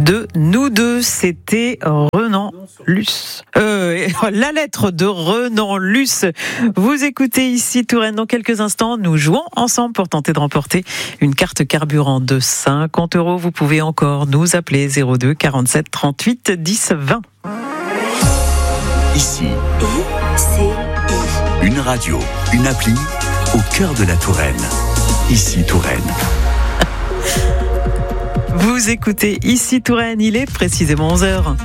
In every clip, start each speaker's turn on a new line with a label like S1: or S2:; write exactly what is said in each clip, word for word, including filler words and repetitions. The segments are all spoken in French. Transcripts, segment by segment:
S1: de nous deux. C'était Renan Luce. Euh, la lettre de Renan Luce. Vous écoutez ici Touraine. Dans quelques instants, nous jouons ensemble pour tenter de remporter une carte carburant de cinquante euros. Vous pouvez encore nous appeler zéro deux quarante-sept trente-huit dix vingt.
S2: Ici, une radio, une appli au cœur de la Touraine. Ici Touraine.
S1: Vous écoutez ici Touraine, il est précisément onze heures.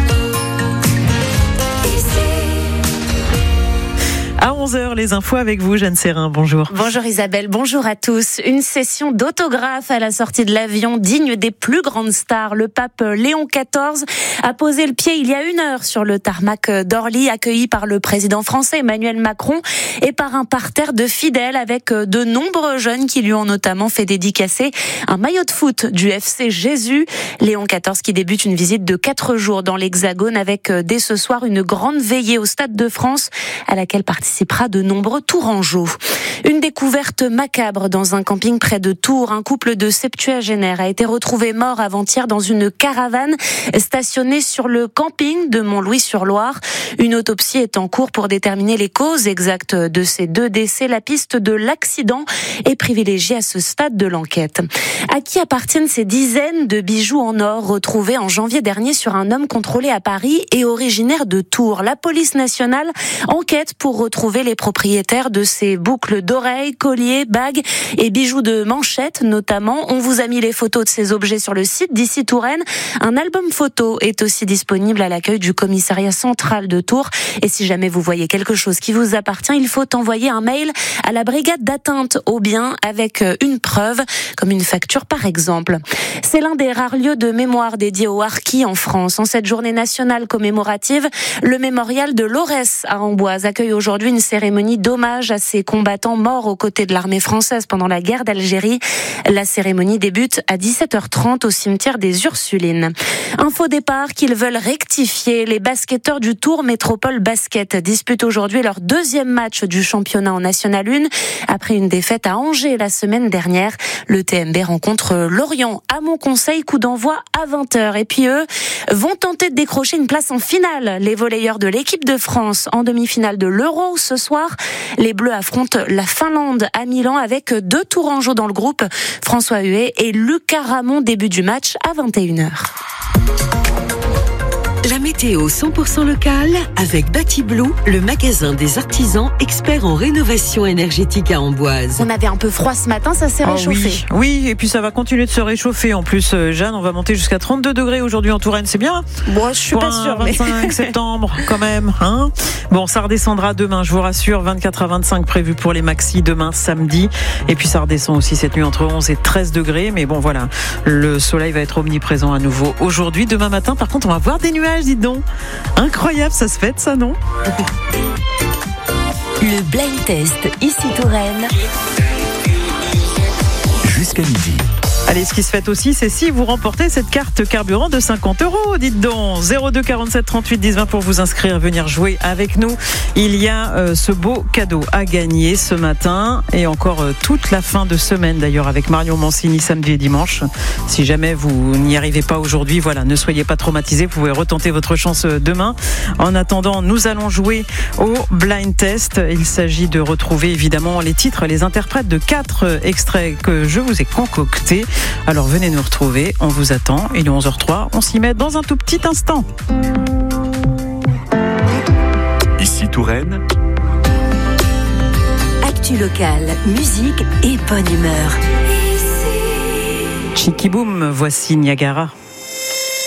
S1: À onze heures, les infos avec vous, Jeanne Serrin, bonjour.
S3: Bonjour Isabelle, bonjour à tous. Une session d'autographes à la sortie de l'avion digne des plus grandes stars. Le pape Léon quatorze a posé le pied il y a une heure sur le tarmac d'Orly, accueilli par le président français Emmanuel Macron et par un parterre de fidèles avec de nombreux jeunes qui lui ont notamment fait dédicacer un maillot de foot du F C Jésus. Léon quatorze qui débute une visite de quatre jours dans l'Hexagone avec dès ce soir une grande veillée au Stade de France à laquelle participera de nombreux Tourangeaux. Une découverte macabre dans un camping près de Tours. Un couple de septuagénaires a été retrouvé mort avant-hier dans une caravane stationnée sur le camping de Montlouis-sur-Loire. Une autopsie est en cours pour déterminer les causes exactes de ces deux décès. La piste de l'accident est privilégiée à ce stade de l'enquête. À qui appartiennent ces dizaines de bijoux en or retrouvés en janvier dernier sur un homme contrôlé à Paris et originaire de Tours? La police nationale enquête pour retrouver les propriétaires de ces boucles d'oreilles, colliers, bagues et bijoux de manchette notamment. On vous a mis les photos de ces objets sur le site d'Ici Touraine. Un album photo est aussi disponible à l'accueil du commissariat central de Tours. Et si jamais vous voyez quelque chose qui vous appartient, il faut envoyer un mail à la brigade d'atteinte aux biens avec une preuve, comme une facture par exemple. C'est l'un des rares lieux de mémoire dédiés aux harkis en France. En cette journée nationale commémorative, le mémorial de Lorès à Amboise accueille aujourd'hui une cérémonie d'hommage à ces combattants morts aux côtés de l'armée française pendant la guerre d'Algérie. La cérémonie débute à dix-sept heures trente au cimetière des Ursulines. Info départ qu'ils veulent rectifier. Les basketteurs du Tours Métropole Basket disputent aujourd'hui leur deuxième match du championnat en National un. Après une défaite à Angers la semaine dernière, le T M B rencontre Lorient à Montconseil, coup d'envoi à vingt heures. Et puis eux vont tenter de décrocher une place en finale. Les volleyeurs de l'équipe de France en demi-finale de l'Euro ce soir. Les Bleus affrontent la Finlande à Milan avec deux Tourangeaux dans le groupe, François Huet et Lucas Ramon. Début du match à vingt et une heures.
S4: La météo cent pour cent locale avec Batiblue, le magasin des artisans experts en rénovation énergétique à Amboise.
S3: On avait un peu froid ce matin, ça s'est
S1: oh
S3: réchauffé.
S1: Oui. oui, et puis ça va continuer de se réchauffer. En plus, Jeanne, on va monter jusqu'à trente-deux degrés aujourd'hui en Touraine, c'est bien.
S3: Bon, je suis
S1: Pour
S3: pas
S1: un
S3: sûre. Mais...
S1: vingt-cinq septembre, quand même. Hein bon, ça redescendra demain, je vous rassure. vingt-quatre à vingt-cinq prévu pour les maxis demain, samedi. Et puis ça redescend aussi cette nuit entre onze et treize degrés. Mais bon, voilà, le soleil va être omniprésent à nouveau aujourd'hui. Demain matin, par contre, on va voir des nuages, dites donc. Incroyable, ça se fête, ça, non?
S4: Le blind test Ici Touraine.
S2: Jusqu'à midi.
S1: Allez, ce qui se fait aussi, c'est si vous remportez cette carte carburant de cinquante euros. Dites donc, zéro deux quarante-sept trente-huit dix vingt pour vous inscrire, venir jouer avec nous. Il y a euh, ce beau cadeau à gagner ce matin et encore euh, toute la fin de semaine d'ailleurs avec Marion Mancini samedi et dimanche. Si jamais vous n'y arrivez pas aujourd'hui, voilà, ne soyez pas traumatisés, vous pouvez retenter votre chance demain. En attendant, nous allons jouer au blind test. Il s'agit de retrouver évidemment les titres, les interprètes de quatre extraits que je vous ai concoctés. Alors venez nous retrouver, on vous attend. Il est onze heures zéro trois, on s'y met dans un tout petit instant.
S2: Ici Touraine.
S4: Actu locale, musique et bonne humeur.
S1: Chiki Boom, voici Niagara.